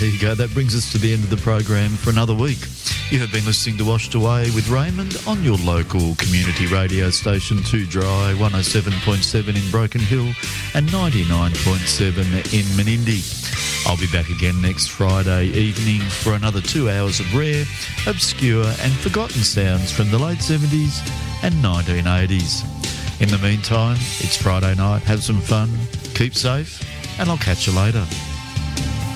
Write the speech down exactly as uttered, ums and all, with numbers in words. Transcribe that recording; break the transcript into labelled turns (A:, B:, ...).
A: there you go. That brings us to the end of the program for another week. You have been listening to Washed Away with Raymond on your local community radio station, two Dry, one oh seven point seven in Broken Hill and ninety-nine point seven in Menindee. I'll be back again next Friday evening for another two hours of rare, obscure and forgotten sounds from the late seventies and nineteen eighties. In the meantime, it's Friday night. Have some fun, keep safe, and I'll catch you later.